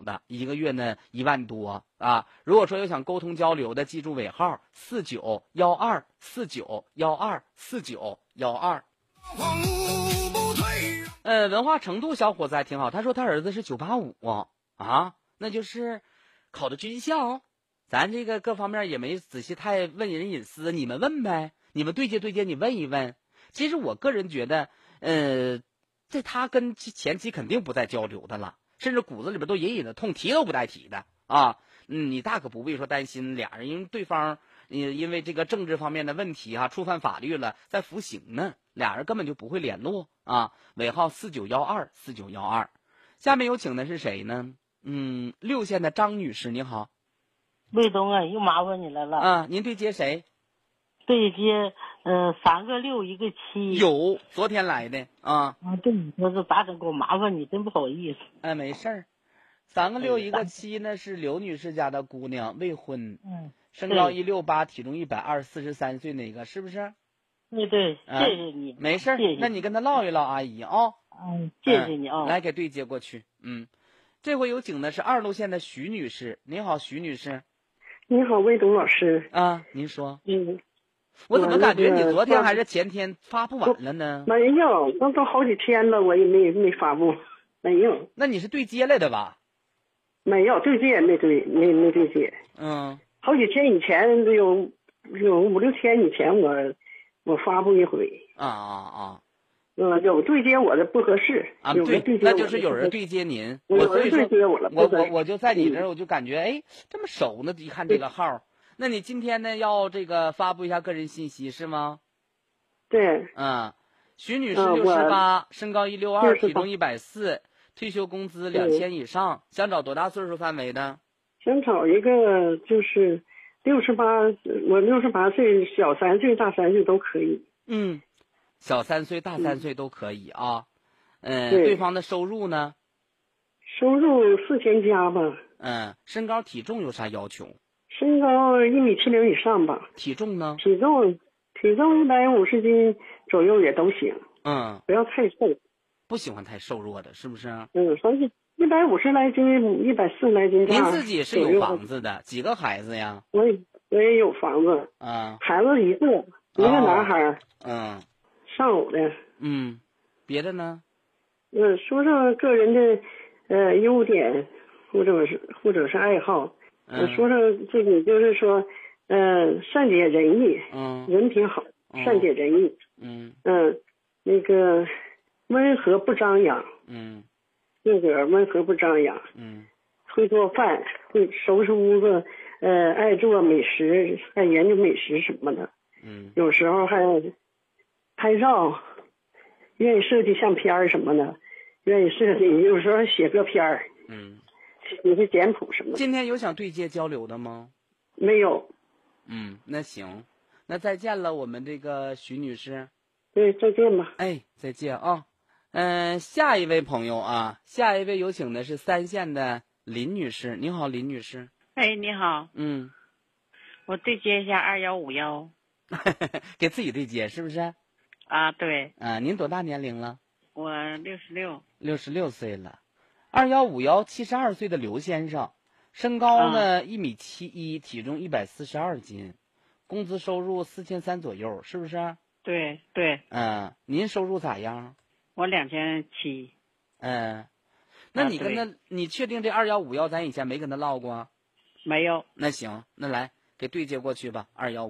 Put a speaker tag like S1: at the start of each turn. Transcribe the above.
S1: 的，一个月呢1万多啊。如果说有想沟通交流的，记住尾号491249124912。文化程度小伙子还挺好，他说他儿子是985啊，那就是考的军校。咱这个各方面也没仔细太问人隐私，你们问呗，你们对接，你问一问。其实我个人觉得，这他跟前妻肯定不再交流的了，甚至骨子里边都隐隐的痛，提都不带提的啊。你大可不必说担心俩人，因为对方因为这个政治方面的问题触犯法律了，在服刑呢，俩人根本就不会联络啊。尾号49124912。下面有请的是谁呢？6县的张女士，你好。
S2: 卫东啊，又麻烦你来了
S1: 啊！您对接谁？
S2: 对接3个6一个7。
S1: 有，昨天来的啊。
S2: 对，我说咋整，给我麻烦你，真不好意思。
S1: 没事儿。3个6一个7呢，是刘女士家的姑娘，未婚，身高168，体重120， 43岁那个，是不是？
S2: 对，谢谢你。
S1: 没事儿，那你跟她唠一唠，阿姨啊。
S2: 谢谢你啊。
S1: 来给对接过去。这回有请的是2路县的徐女士，您好，徐女士。
S3: 你好，魏东老师。
S1: 您说。我怎么感觉你昨天还是前天发布完了呢？
S3: 没有，都好几天了，我也没发布，没有。
S1: 那你是对接来的吧？
S3: 没有对接，没对接。好几天以前，有5、6天以前我发布一回。有对接我的不合适
S1: 对，那就是有人对接您。
S3: 有人对接我了，
S1: 我就在你这儿，我就感觉这么熟呢，一看这个号。那你今天呢要这个发布一下个人信息是吗？
S3: 对。
S1: 徐女士68，身高162，体重140，退休工资2000以上，想找多大岁数范围的？
S3: 想找一个就是68，我68岁，小3岁大3岁都可以。
S1: 小3岁大3岁都可以啊。对方的收入呢？
S3: 收入4000加吧。
S1: 身高体重有啥要求？
S3: 身高1.70米以上吧。
S1: 体重呢？
S3: 体重150斤左右也都行。不要太瘦。
S1: 不喜欢太瘦弱的，是不是？
S3: 反正150来斤，140来斤。
S1: 您自己是有房子的，几个孩子呀？
S3: 我也有房子。孩子一个男孩。上午的。
S1: 别的呢？
S3: 说说个人的优点，或者是爱好。说说自己就是说，善解人意。人挺好，善解人意。那个温和不张扬。性格温和不张扬。会做饭，会收拾屋子，爱做美食，爱研究美食什么的。有时候还拍照，愿意设计相片什么的，愿意设计，有时候写个片儿。写个简谱什么的。
S1: 今天有想对接交流的吗？
S3: 没有。
S1: 那行，那再见了，我们这个徐女士。
S3: 对，再见吧。
S1: 再见啊。下一位朋友啊，下一位有请的是3县的林女士。你好，林女士。
S4: 你好。我对接一下2151。
S1: 给自己对接是不是？
S4: 对。
S1: 您多大年龄了？
S4: 我66。
S1: 66岁了。2151 72岁的刘先生，身高呢1.71米，体重142斤，工资收入4300左右，是不是？
S4: 对。
S1: 您收入咋样？
S4: 我2700。
S1: 那你跟他，你确定这2151咱以前没跟他唠过？
S4: 没有。
S1: 那行，那来给对接过去吧，2151。